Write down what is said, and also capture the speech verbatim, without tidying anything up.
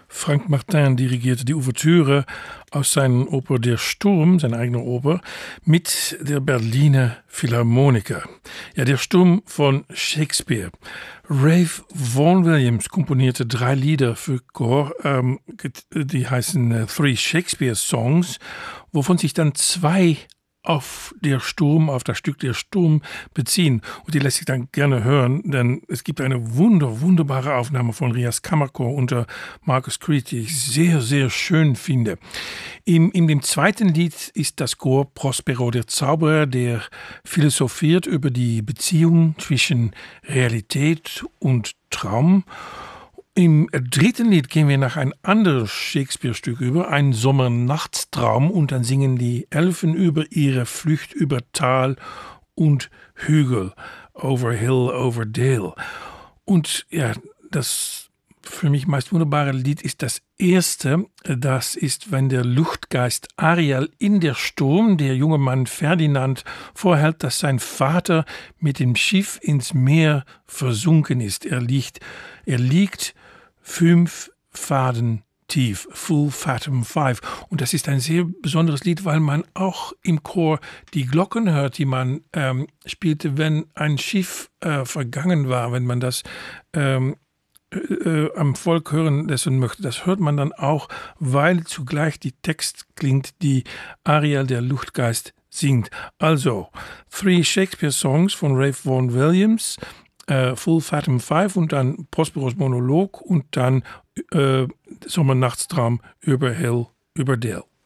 Frank Martin dirigierte die Ouvertüre aus seiner Oper Der Sturm, seine eigene Oper, mit der Berliner Philharmoniker. Ja, Der Sturm von Shakespeare. Ralph Vaughan Williams komponierte drei Lieder für Chor, ähm, die heißen äh, Three Shakespeare Songs, wovon sich dann zwei auf der Sturm, auf das Stück Der Sturm beziehen. Und die lässt sich dann gerne hören, denn es gibt eine wunder, wunderbare Aufnahme von Rias Kammerchor unter Marcus Creed, die ich sehr, sehr schön finde. In, in dem zweiten Lied ist das Chor Prospero der Zauberer, der philosophiert über die Beziehung zwischen Realität und Traum. Im dritten Lied gehen wir nach ein anderes Shakespeare-Stück über, ein Sommernachtstraum, und dann singen die Elfen über ihre Flucht über Tal und Hügel, over hill, over dale. Und ja, das für mich meist wunderbare Lied ist das erste. Das ist, wenn der Luftgeist Ariel in der Sturm, der junge Mann Ferdinand, vorhält, dass sein Vater mit dem Schiff ins Meer versunken ist. Er liegt, er liegt fünf Faden tief, Full Fathom Five. Und das ist ein sehr besonderes Lied, weil man auch im Chor die Glocken hört, die man ähm, spielte, wenn ein Schiff äh, vergangen war, wenn man das ähm, äh, am Volk hören lassen möchte. Das hört man dann auch, weil zugleich die Text klingt, die Ariel, der Luftgeist, singt. Also, Three Shakespeare Songs von Ralph Vaughan Williams, Uh, Full Fathom Five und dann Prosperos Monolog und dann uh, Sommernachtstraum über Hill, über Dale.